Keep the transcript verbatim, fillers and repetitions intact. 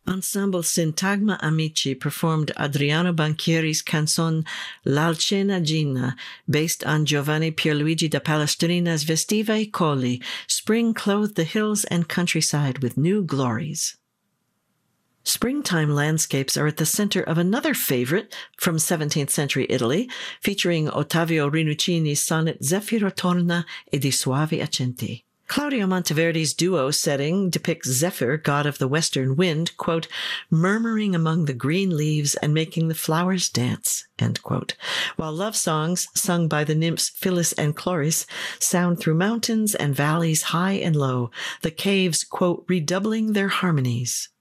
Ensemble Sintagma Amici performed Adriano Banchieri's canzone L'Alcena Gina, based on Giovanni Pierluigi da Palestrina's Vestiva I Colli. Spring clothed the hills and countryside with new glories. Springtime landscapes are at the center of another favorite from seventeenth century Italy, featuring Ottavio Rinuccini's sonnet Zeffiro torna e di suavi accenti. Claudio Monteverdi's duo setting depicts Zephyr, god of the western wind, quote, murmuring among the green leaves and making the flowers dance, end quote, while love songs sung by the nymphs Phyllis and Chloris sound through mountains and valleys high and low, the caves, quote, redoubling their harmonies.